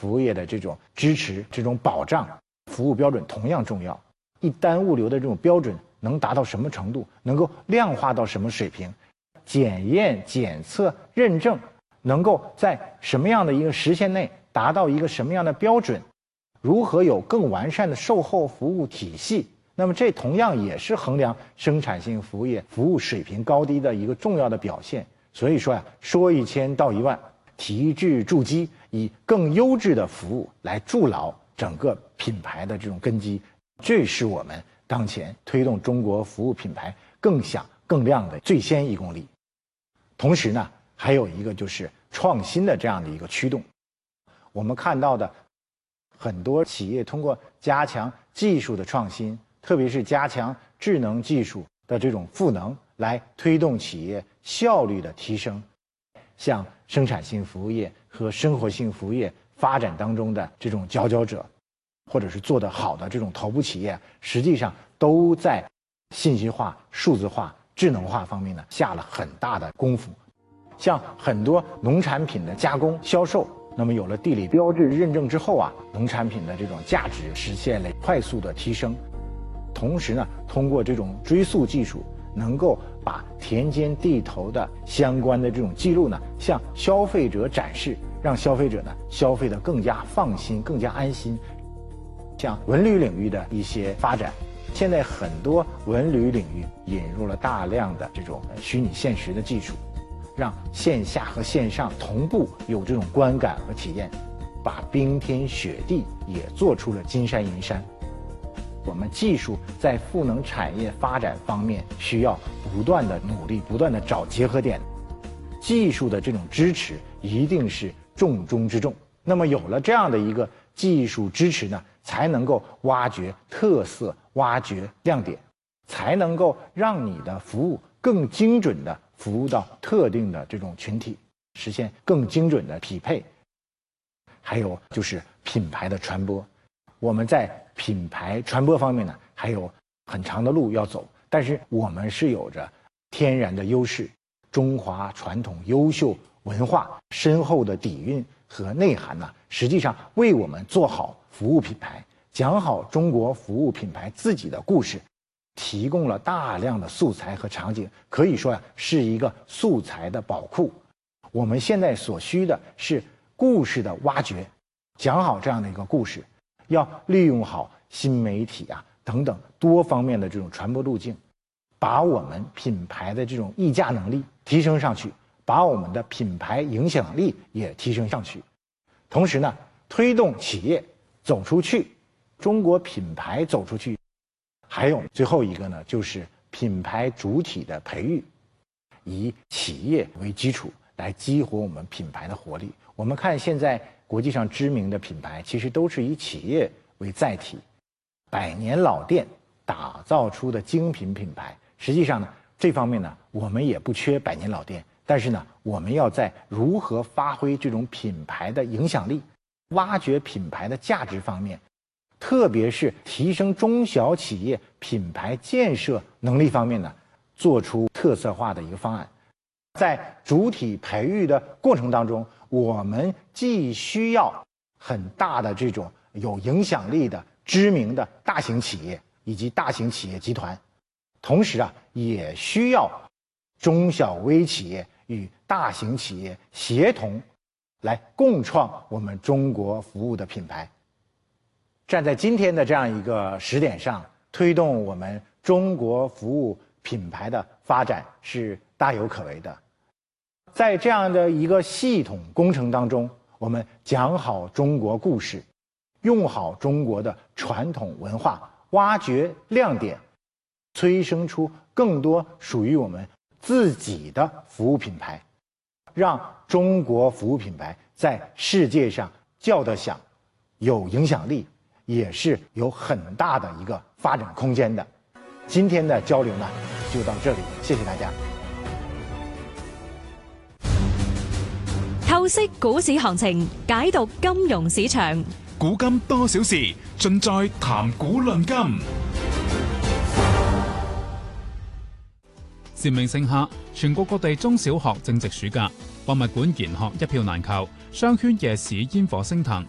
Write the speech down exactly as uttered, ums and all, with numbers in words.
服务业的这种支持、这种保障，服务标准同样重要。一单物流的这种标准能达到什么程度，能够量化到什么水平，检验、检测、认证能够在什么样的一个时限内达到一个什么样的标准，如何有更完善的售后服务体系，那么这同样也是衡量生产性服务业服务水平高低的一个重要的表现。所以说呀，说一千道一万，提质筑基，以更优质的服务来筑牢整个品牌的这种根基，这是我们当前推动中国服务品牌更响更亮的最先一公里。同时呢，还有一个就是创新的这样的一个驱动。我们看到的很多企业通过加强技术的创新，特别是加强智能技术的这种赋能，来推动企业效率的提升。像生产性服务业和生活性服务业发展当中的这种佼佼者，或者是做得好的这种头部企业，实际上都在信息化、数字化、智能化方面呢下了很大的功夫。像很多农产品的加工销售，那么有了地理标志认证之后啊，农产品的这种价值实现了快速的提升。同时呢，通过这种追溯技术，能够把田间地头的相关的这种记录呢，向消费者展示，让消费者呢消费得更加放心、更加安心。像文旅领域的一些发展，现在很多文旅领域引入了大量的这种虚拟现实的技术，让线下和线上同步有这种观感和体验，把冰天雪地也做出了金山银山。我们技术在赋能产业发展方面需要不断的努力，不断的找结合点。技术的这种支持一定是重中之重。那么有了这样的一个技术支持呢，才能够挖掘特色，挖掘亮点，才能够让你的服务更精准的服务到特定的这种群体，实现更精准的匹配。还有就是品牌的传播，我们在品牌传播方面呢，还有很长的路要走，但是我们是有着天然的优势，中华传统优秀文化深厚的底蕴和内涵呢，实际上为我们做好服务品牌，讲好中国服务品牌自己的故事，提供了大量的素材和场景，可以说呀，是一个素材的宝库。我们现在所需的是故事的挖掘，讲好这样的一个故事，要利用好新媒体啊等等多方面的这种传播路径，把我们品牌的这种溢价能力提升上去，把我们的品牌影响力也提升上去。同时呢，推动企业走出去，中国品牌走出去。还有最后一个呢，就是品牌主体的培育，以企业为基础来激活我们品牌的活力。我们看现在国际上知名的品牌，其实都是以企业为载体，百年老店打造出的精品品牌。实际上呢，这方面呢，我们也不缺百年老店，但是呢，我们要在如何发挥这种品牌的影响力，挖掘品牌的价值方面，特别是提升中小企业品牌建设能力方面呢，做出特色化的一个方案。在主体培育的过程当中，我们既需要很大的这种有影响力的知名的大型企业以及大型企业集团，同时啊，也需要中小微企业与大型企业协同，来共创我们中国服务的品牌。站在今天的这样一个时点上，推动我们中国服务品牌的发展是大有可为的。在这样的一个系统工程当中，我们讲好中国故事，用好中国的传统文化，挖掘亮点，催生出更多属于我们自己的服务品牌，让中国服务品牌在世界上叫得响，有影响力，也是有很大的一个发展空间的。今天的交流呢，就到这里，谢謝大家。 透析股市行情，解讀金融市場， 古今多少事，盡在談股論金。禪名盛夏，全國各地中小學正值暑假，博物館研學一票難求，商圈夜市煙火升騰。